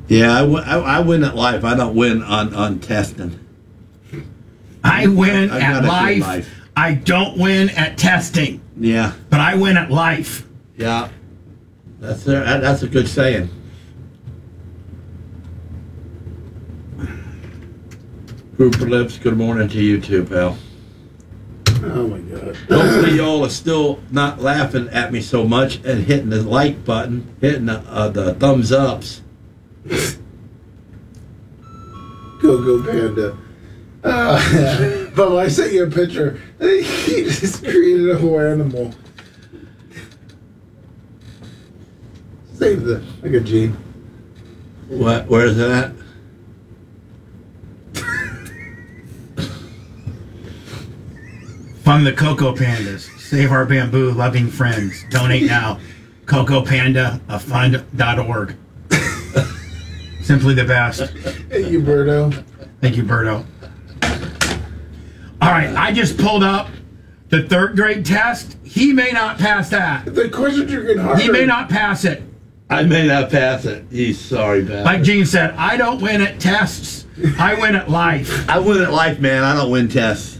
Yeah, I win at life. I don't win on testing. I win I at got it in life. I don't win at testing. Yeah. But I win at life. Yeah. That's a good saying. Grouper Lips, good morning to you too, pal. Oh my God. Hopefully y'all are still not laughing at me so much and hitting the like button, hitting the thumbs ups. Go Panda. But I sent you a picture. He just created a whole animal. Save the like a Gene. What? Where is it at? Fund the Cocoa Pandas. Save our bamboo loving friends. Donate now. Cocoa Panda, a fund.org. Simply the best. Thank you, Berto. Thank you, Berto. All right, I just pulled up the 3rd grade test. He may not pass that. The questions are getting harder. He may not pass it. I may not pass it. He's sorry, bastard. Like Gene said, I don't win at tests. I win at life. I win at life, man. I don't win tests.